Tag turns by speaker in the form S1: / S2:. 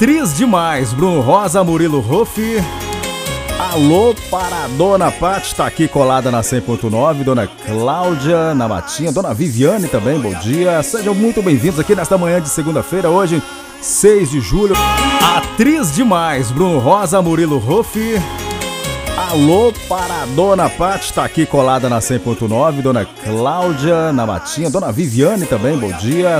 S1: Atriz demais, Bruno Rosa, Murilo Ruff. Alô para a Dona Paty, tá aqui colada na 100.9, Dona Cláudia na matinha, Dona Viviane também, bom dia. Sejam muito bem-vindos aqui nesta manhã de segunda-feira, hoje 6 de julho. Atriz demais, Bruno Rosa, Murilo Ruff. Alô para a Dona Paty, tá aqui colada na 100.9, Dona Cláudia na matinha, Dona Viviane também, bom dia.